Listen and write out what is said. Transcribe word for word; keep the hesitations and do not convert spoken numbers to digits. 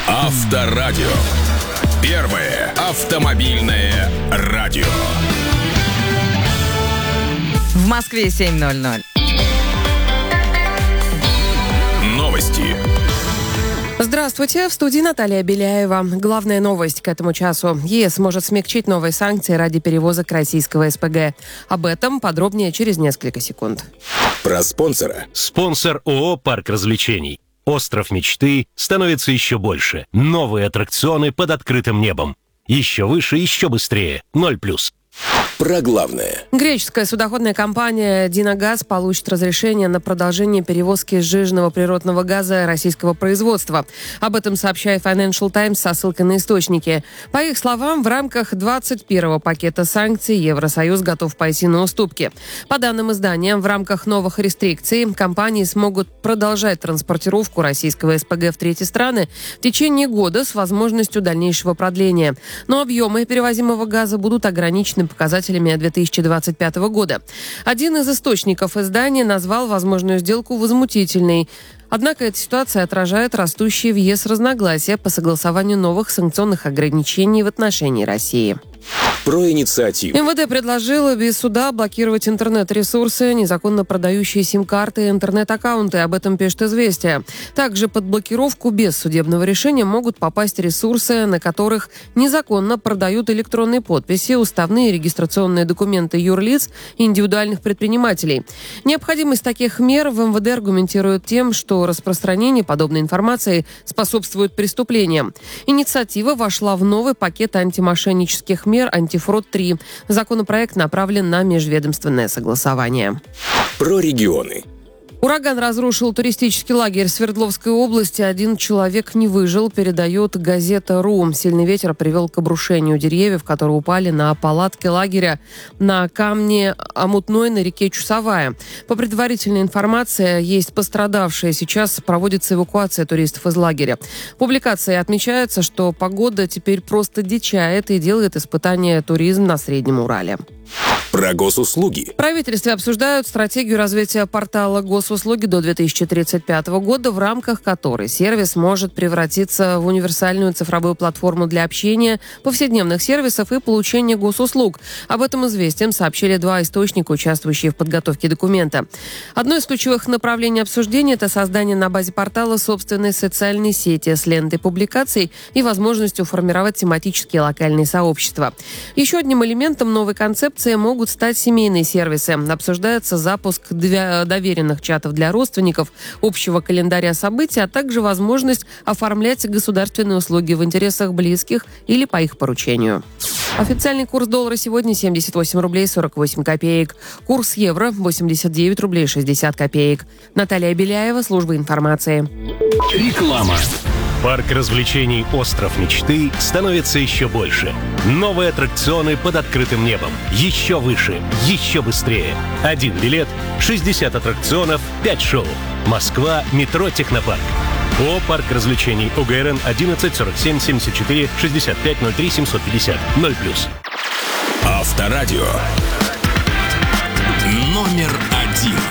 Авторадио. Первое автомобильное радио. В Москве семь ноль ноль. Новости. Здравствуйте, в студии Наталья Беляева. Главная новость к этому часу. ЕС может смягчить новые санкции ради перевозок российского СПГ. Об этом подробнее через несколько секунд. Про спонсора. Спонсор ООО «Парк развлечений». Остров мечты становится еще больше. Новые аттракционы под открытым небом. Еще выше, еще быстрее. Ноль плюс. Про главное. Греческая судоходная компания «Динагаз» получит разрешение на продолжение перевозки сжиженного природного газа российского производства. Об этом сообщает Financial Times со ссылкой на источники. По их словам, в рамках двадцать первого пакета санкций Евросоюз готов пойти на уступки. По данным издания, в рамках новых рестрикций компании смогут продолжать транспортировку российского СПГ в третьи страны в течение года с возможностью дальнейшего продления. Но объемы перевозимого газа будут ограничены показателями две тысячи двадцать пятого года. Один из источников издания назвал возможную сделку возмутительной. Однако эта ситуация отражает растущие в ЕС разногласия по согласованию новых санкционных ограничений в отношении России. Про инициативу. МВД предложило без суда блокировать интернет-ресурсы, незаконно продающие сим-карты и интернет-аккаунты. Об этом пишет «Известия». Также под блокировку без судебного решения могут попасть ресурсы, на которых незаконно продают электронные подписи, уставные регистрационные документы юрлиц и индивидуальных предпринимателей. Необходимость таких мер в МВД аргументируют тем, что распространение подобной информации способствует преступлениям. Инициатива вошла в новый пакет антимошеннических мер «Антифрод-три». Законопроект направлен на межведомственное согласование. Про регионы. Ураган разрушил туристический лагерь в Свердловской области. Один человек не выжил, передает газета.ру. Сильный ветер привел к обрушению деревьев, которые упали на палатки лагеря на камне Омутной на реке Чусовая. По предварительной информации, есть пострадавшие. Сейчас проводится эвакуация туристов из лагеря. В публикации отмечается, что погода теперь просто дичает и делает испытания туризм на Среднем Урале. Про госуслуги. В правительстве обсуждают стратегию развития портала госуслуги до две тысячи тридцать пятого года, в рамках которой сервис может превратиться в универсальную цифровую платформу для общения, повседневных сервисов и получения госуслуг. Об этом «Известиям» сообщили два источника, участвующие в подготовке документа. Одно из ключевых направлений обсуждения – это создание на базе портала собственной социальной сети с лентой публикаций и возможностью формировать тематические локальные сообщества. Еще одним элементом новой концепции могут стать семейные сервисы. Обсуждается запуск доверенных чатов для родственников, общего календаря событий, а также возможность оформлять государственные услуги в интересах близких или по их поручению. Официальный курс доллара сегодня семьдесят восемь рублей сорок восемь копеек. Курс евро восемьдесят девять рублей шестьдесят копеек. Наталья Беляева, служба информации. Реклама. Парк развлечений «Остров мечты» становится еще больше. Новые аттракционы под открытым небом. Еще выше, еще быстрее. Один билет, шестьдесят аттракционов, пять шоу. Москва, метро «Технопарк». ООО «Парк развлечений», ОГРН одиннадцать сорок семь семьдесят четыре шестьдесят пять ноль три семьсот пятьдесят. Ноль плюс. Авторадио. Номер один.